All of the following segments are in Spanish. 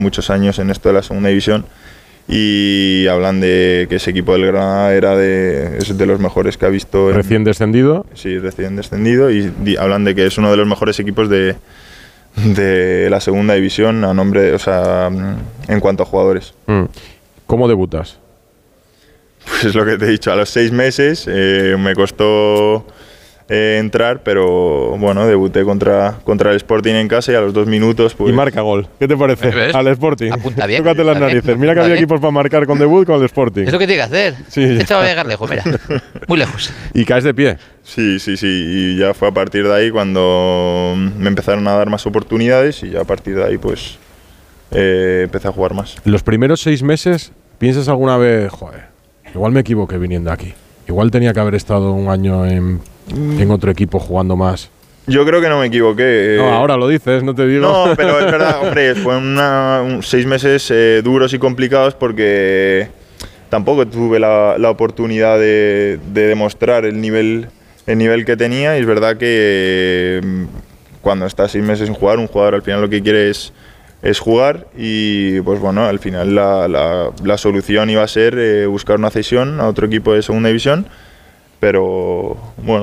muchos años en esto de la segunda división y hablan de que ese equipo del Granada es de los mejores que ha visto. ¿Recién descendido? Sí, recién descendido y hablan de que es uno de los mejores equipos de la segunda división a nombre, o sea, en cuanto a jugadores. ¿Cómo debutas? Pues lo que te he dicho, a los 6 meses me costó entrar, pero bueno, debuté contra el Sporting en casa y a los 2 minutos pues... Y marca gol. ¿Qué te parece? ¿Ves? Al Sporting. Apunta bien. Tócate las narices. Mira que había equipos para marcar con debut con el Sporting. Es lo que tiene que hacer. Sí. Este va a llegar lejos, mira. Muy lejos. Y caes de pie. Sí. Y ya fue a partir de ahí cuando me empezaron a dar más oportunidades y ya a partir de ahí pues empecé a jugar más. Los primeros 6 meses, ¿piensas alguna vez, joder, igual me equivoqué viniendo aquí? Igual tenía que haber estado un año en otro equipo jugando más. Yo creo que no me equivoqué. No, ahora lo dices, no te digo. No, pero es verdad, hombre, fueron 6 meses duros y complicados porque tampoco tuve la oportunidad de demostrar el nivel que tenía y es verdad que cuando estás 6 meses sin jugar, un jugador al final lo que quiere es jugar y pues bueno, al final la solución iba a ser buscar una cesión a otro equipo de segunda división, pero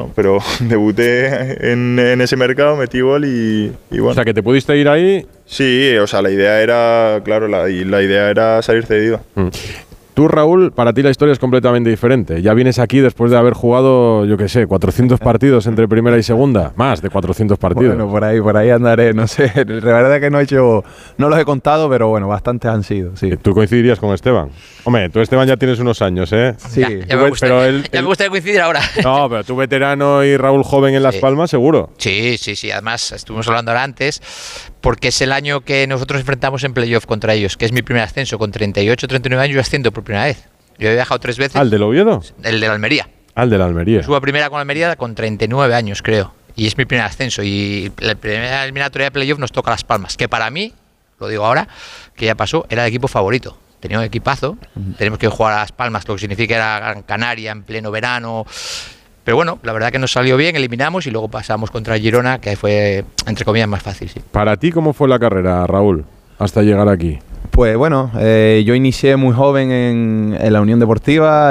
debuté en ese mercado, metí gol y bueno. O sea, que te pudiste ir ahí. Sí, o sea, la idea era, claro, la idea era salir cedido. Tú, Raúl, para ti la historia es completamente diferente. Ya vienes aquí después de haber jugado, yo qué sé, 400 partidos entre primera y segunda. Más de 400 partidos. Bueno, por ahí andaré, no sé. La verdad que no los he contado, pero bueno, bastantes han sido, sí. ¿Tú coincidirías con Esteban? Hombre, tú, Esteban, ya tienes unos años, ¿eh? Sí. Ya me gustaría coincidir ahora. No, pero tú veterano y Raúl joven en Las Palmas, seguro. Sí. Además, estuvimos hablando ahora antes, porque es el año que nosotros enfrentamos en playoff contra ellos, que es mi primer ascenso. Con 38, 39 años yo asciendo por primera vez. Yo he viajado 3 veces. ¿Al del Oviedo? El de la Almería. Al de la Almería. Subo a primera con Almería con 39 años, creo. Y es mi primer ascenso. Y la primera eliminatoria de playoff nos toca Las Palmas, que para mí, lo digo ahora, que ya pasó, era el equipo favorito. Tenía un equipazo. Tenemos que jugar a Las Palmas, lo que significa era Gran Canaria en pleno verano. Pero bueno, la verdad que nos salió bien, eliminamos y luego pasamos contra Girona, que fue, entre comillas, más fácil, sí. ¿Para ti cómo fue la carrera, Raúl, hasta llegar aquí? Pues bueno, yo inicié muy joven en la Unión Deportiva,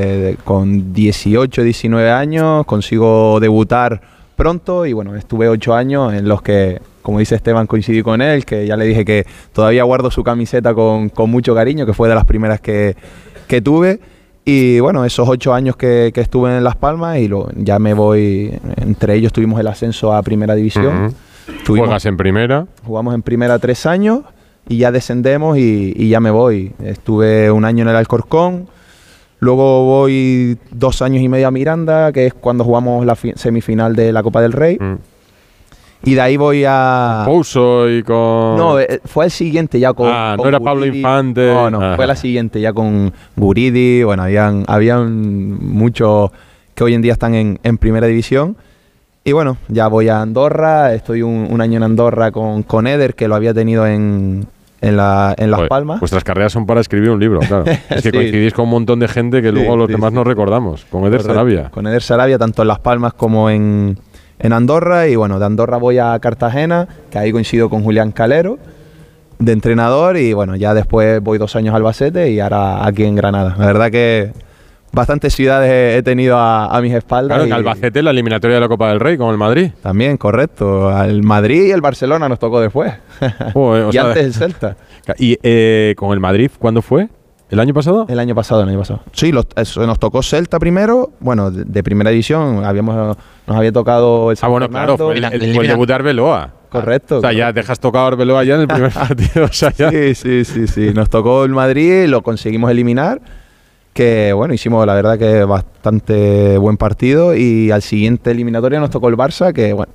con 18, 19 años, consigo debutar pronto y bueno, estuve 8 años en los que, como dice Esteban, coincidí con él, que ya le dije que todavía guardo su camiseta con mucho cariño, que fue de las primeras que tuve. Y bueno, esos 8 años que estuve en Las Palmas y ya me voy, entre ellos tuvimos el ascenso a Primera División. ¿Juegas en Primera? Jugamos en Primera 3 años y ya descendemos y ya me voy. Estuve 1 año en el Alcorcón, luego voy 2 años y medio a Miranda, que es cuando jugamos la semifinal de la Copa del Rey. Y de ahí voy a... Pouso y con... No, fue el siguiente ya con... no era Pablo Guridi. Infante. No, fue la siguiente ya con Guridi. Bueno, habían muchos que hoy en día están en Primera División. Y bueno, ya voy a Andorra. Estoy un año en Andorra con Eder, que lo había tenido en Las Palmas. Vuestras carreras son para escribir un libro, claro. Es que Sí. coincidís con un montón de gente que luego los demás no recordamos. Con Eder Sarabia. Con Eder Sarabia, tanto en Las Palmas como en Andorra. Y bueno, de Andorra voy a Cartagena, que ahí coincido con Julián Calero, de entrenador. Y bueno, ya después voy 2 años a Albacete y ahora aquí en Granada. La verdad que bastantes ciudades he tenido a mis espaldas. Claro, en Albacete la eliminatoria de la Copa del Rey con el Madrid. También, correcto. Al Madrid y el Barcelona nos tocó después. Joder, y antes el Celta. ¿Y con el Madrid cuándo fue? ¿El año pasado? El año pasado. Sí, nos tocó Celta primero. Bueno, de Primera División nos había tocado el San bueno, Fernando. claro, fue el debut de Arbeloa. Correcto. O sea, ya dejas tocado a Arbeloa ya en el primer partido. O sea, ya. Sí. Nos tocó el Madrid, lo conseguimos eliminar. Que bueno, hicimos la verdad que bastante buen partido. Y al siguiente eliminatoria nos tocó el Barça, que bueno,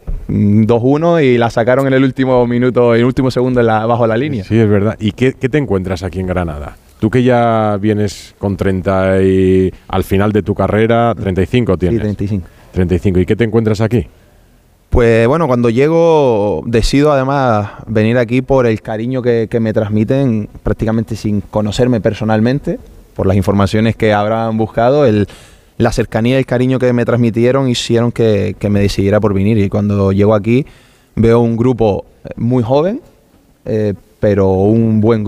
2-1 y la sacaron en el último minuto, en el último segundo bajo la línea. Sí, es verdad. ¿Y qué te encuentras aquí en Granada? Tú que ya vienes con 30 y al final de tu carrera, 35 tienes. Sí, 35. 35. ¿Y qué te encuentras aquí? Pues bueno, cuando llego decido además venir aquí por el cariño que me transmiten prácticamente sin conocerme personalmente, por las informaciones que habrán buscado, la cercanía y el cariño que me transmitieron hicieron que me decidiera por venir. Y cuando llego aquí veo un grupo muy joven, pero un buen